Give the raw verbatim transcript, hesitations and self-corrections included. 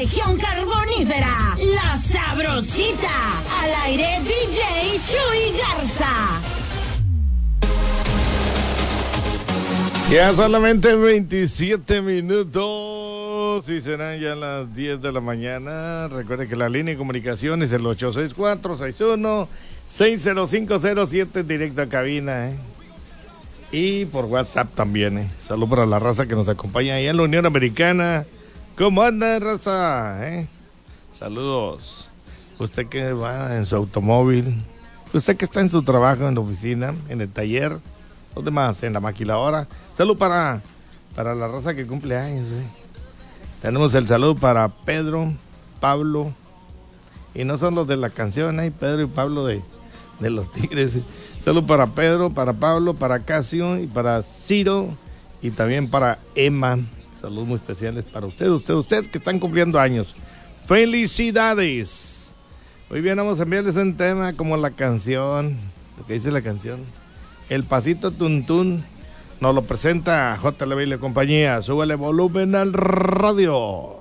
región carbonífera, La Sabrosita. Al aire D J Chuy Garza. Ya solamente veintisiete minutos y serán ya las diez de la mañana. Recuerde que la línea de comunicación es el ocho seis cuatro, seis uno, seis cero cinco cero siete directo a cabina, ¿eh? Y por WhatsApp también, ¿eh? Salud para la raza que nos acompaña allá en la Unión Americana. ¿Cómo anda, raza? ¿Eh? Saludos. Usted que va en su automóvil, usted que está en su trabajo, en la oficina, en el taller, los demás en la maquiladora. Salud para, para la raza que cumple años, ¿eh? Tenemos el saludo para Pedro, Pablo, y no son los de la canción, ¿eh? Pedro y Pablo de, de los Tigres. ¿eh? Salud para Pedro, para Pablo, para Casio y para Ciro y también para Emma. Saludos muy especiales para ustedes, ustedes, ustedes que están cumpliendo años. ¡Felicidades! Muy bien, vamos a enviarles un tema como la canción, lo que dice la canción. El pasito tuntún nos lo presenta J L B y la compañía. Súbele volumen al radio.